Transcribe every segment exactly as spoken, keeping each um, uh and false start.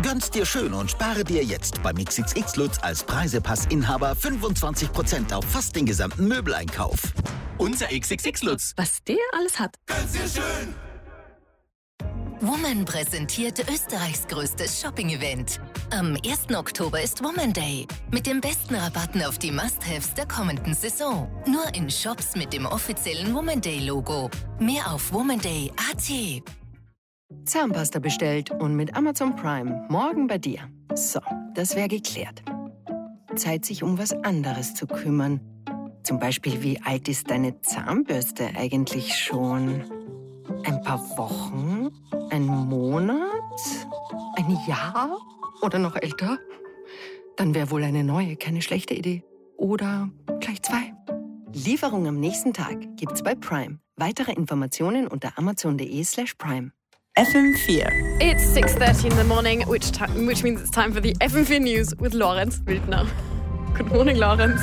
Gönn's dir schön und spare dir jetzt beim X X X Lutz als Preisepass-Inhaber fünfundzwanzig Prozent auf fast den gesamten Möbeleinkauf. Unser X X X Lutz. Was der alles hat. Gönn's dir schön! Woman präsentiert Österreichs größtes Shopping-Event. Am ersten Oktober ist Woman Day. Mit den besten Rabatten auf die Must-Haves der kommenden Saison. Nur in Shops mit dem offiziellen Woman Day-Logo. Mehr auf womanday punkt at. Zahnpasta bestellt und mit Amazon Prime morgen bei dir. So, das wäre geklärt. Zeit, sich um was anderes zu kümmern. Zum Beispiel, wie alt ist deine Zahnbürste eigentlich schon? Ein paar Wochen? Ein Monat? Ein Jahr? Oder noch älter? Dann wäre wohl eine neue keine schlechte Idee. Oder gleich zwei. Lieferung am nächsten Tag gibt's bei Prime. Weitere Informationen unter amazon.de slash prime. F M vier. It's six thirty in the morning, which, ti- which means it's time for the F M vier News with Lorenz Wildner. Good morning, Lorenz.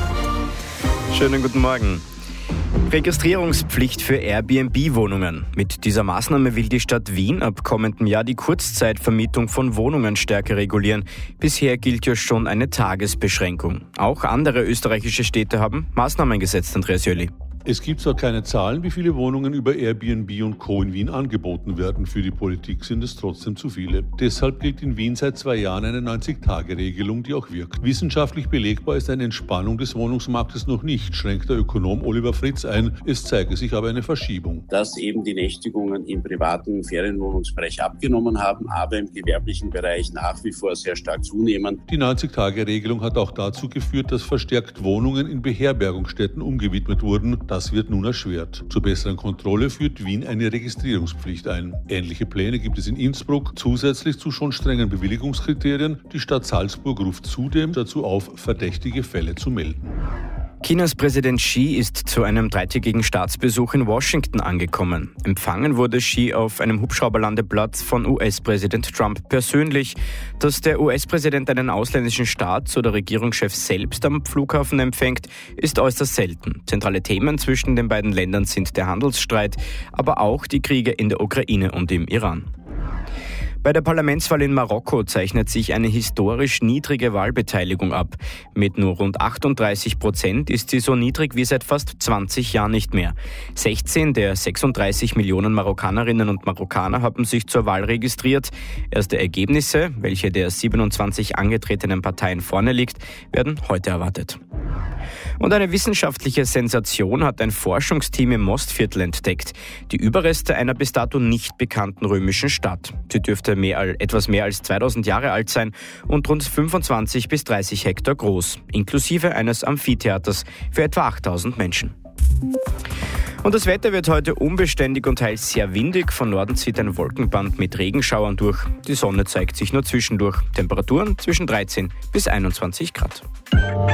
Schönen guten Morgen. Registrierungspflicht für Airbnb-Wohnungen. Mit dieser Maßnahme will die Stadt Wien ab kommendem Jahr die Kurzzeitvermietung von Wohnungen stärker regulieren. Bisher gilt ja schon eine Tagesbeschränkung. Auch andere österreichische Städte haben Maßnahmen gesetzt, Andreas Jöli. Es gibt zwar keine Zahlen, wie viele Wohnungen über Airbnb und Co. in Wien angeboten werden. Für die Politik sind es trotzdem zu viele. Deshalb gilt in Wien seit zwei Jahren eine neunzig-Tage-Regelung, die auch wirkt. Wissenschaftlich belegbar ist eine Entspannung des Wohnungsmarktes noch nicht, schränkt der Ökonom Oliver Fritz ein. Es zeige sich aber eine Verschiebung. Dass eben die Nächtigungen im privaten Ferienwohnungsbereich abgenommen haben, aber im gewerblichen Bereich nach wie vor sehr stark zunehmen. Die neunzig-Tage-Regelung hat auch dazu geführt, dass verstärkt Wohnungen in Beherbergungsstätten umgewidmet wurden. Das wird nun erschwert. Zur besseren Kontrolle führt Wien eine Registrierungspflicht ein. Ähnliche Pläne gibt es in Innsbruck, zusätzlich zu schon strengen Bewilligungskriterien. Die Stadt Salzburg ruft zudem dazu auf, verdächtige Fälle zu melden. Chinas Präsident Xi ist zu einem dreitägigen Staatsbesuch in Washington angekommen. Empfangen wurde Xi auf einem Hubschrauberlandeplatz von U S-Präsident Trump persönlich. Dass der U S-Präsident einen ausländischen Staats- oder Regierungschef selbst am Flughafen empfängt, ist äußerst selten. Zentrale Themen zwischen den beiden Ländern sind der Handelsstreit, aber auch die Kriege in der Ukraine und im Iran. Bei der Parlamentswahl in Marokko zeichnet sich eine historisch niedrige Wahlbeteiligung ab. Mit nur rund achtunddreißig Prozent ist sie so niedrig wie seit fast zwanzig Jahren nicht mehr. sechzehn der sechsunddreißig Millionen Marokkanerinnen und Marokkaner haben sich zur Wahl registriert. Erste Ergebnisse, welche der siebenundzwanzig angetretenen Parteien vorne liegt, werden heute erwartet. Und eine wissenschaftliche Sensation hat ein Forschungsteam im Mostviertel entdeckt. Die Überreste einer bis dato nicht bekannten römischen Stadt. Sie dürfte mehr als, etwas mehr als zweitausend Jahre alt sein und rund fünfundzwanzig bis dreißig Hektar groß, inklusive eines Amphitheaters für etwa achttausend Menschen. Und das Wetter wird heute unbeständig und teils sehr windig. Von Norden zieht ein Wolkenband mit Regenschauern durch. Die Sonne zeigt sich nur zwischendurch. Temperaturen zwischen dreizehn bis einundzwanzig Grad.